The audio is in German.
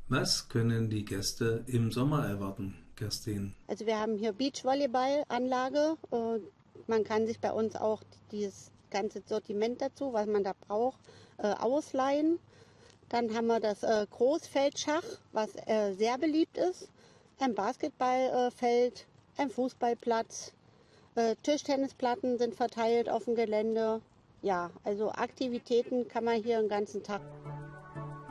Was können die Gäste im Sommer erwarten, Kerstin? Also wir haben hier Beachvolleyballanlage. Man kann sich bei uns auch dieses ganze Sortiment dazu, was man da braucht, ausleihen. Dann haben wir das Großfeldschach, was sehr beliebt ist. Ein Basketballfeld, ein Fußballplatz, Tischtennisplatten sind verteilt auf dem Gelände. Ja, also Aktivitäten kann man hier den ganzen Tag